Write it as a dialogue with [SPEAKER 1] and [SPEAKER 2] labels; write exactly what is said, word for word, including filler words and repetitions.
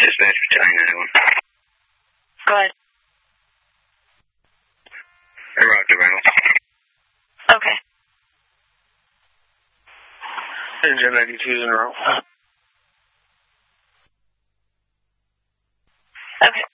[SPEAKER 1] Dispatch for Charlie ninety-one.
[SPEAKER 2] Go ahead.
[SPEAKER 1] Hey, Roger, Reynolds.
[SPEAKER 2] Okay.
[SPEAKER 1] Engine ninety-two in a row.
[SPEAKER 2] Okay.